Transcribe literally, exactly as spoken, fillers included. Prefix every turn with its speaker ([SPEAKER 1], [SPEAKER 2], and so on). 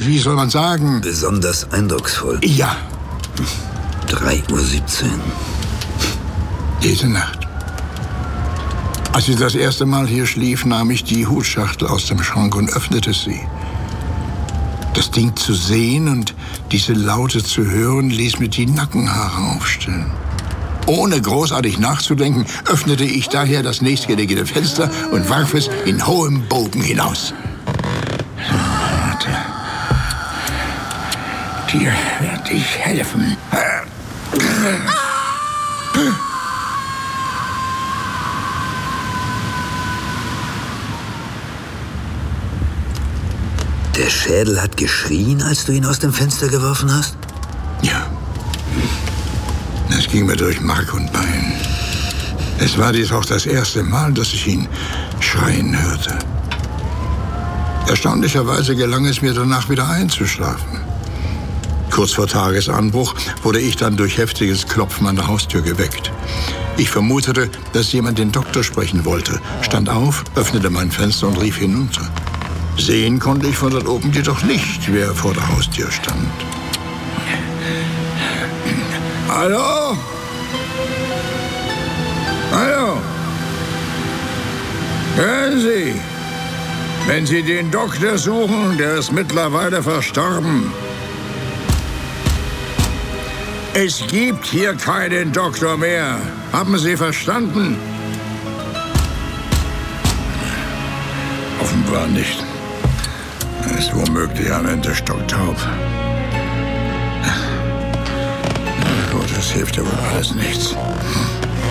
[SPEAKER 1] wie soll man sagen?
[SPEAKER 2] Besonders eindrucksvoll.
[SPEAKER 1] Ja.
[SPEAKER 2] drei Uhr siebzehn.
[SPEAKER 1] Diese Nacht. Als ich das erste Mal hier schlief, nahm ich die Hutschachtel aus dem Schrank und öffnete sie. Das Ding zu sehen und diese Laute zu hören, ließ mir die Nackenhaare aufstellen. Ohne großartig nachzudenken, öffnete ich daher das nächstgelegene Fenster und warf es in hohem Bogen hinaus. Warte. Dir werde ich helfen.
[SPEAKER 2] Der Schädel hat geschrien, als du ihn aus dem Fenster geworfen hast?
[SPEAKER 1] Ja. Es ging mir durch Mark und Bein. Es war dies auch das erste Mal, dass ich ihn schreien hörte. Erstaunlicherweise gelang es mir danach wieder einzuschlafen. Kurz vor Tagesanbruch wurde ich dann durch heftiges Klopfen an der Haustür geweckt. Ich vermutete, dass jemand den Doktor sprechen wollte, stand auf, öffnete mein Fenster und rief hinunter. Sehen konnte ich von dort oben jedoch nicht, wer vor der Haustür stand. Hallo? Hallo? Hören Sie, wenn Sie den Doktor suchen, der ist mittlerweile verstorben. Es gibt hier keinen Doktor mehr. Haben Sie verstanden? Offenbar nicht. Er ist womöglich am Ende stocktaub. Na gut, das hilft aber alles nichts.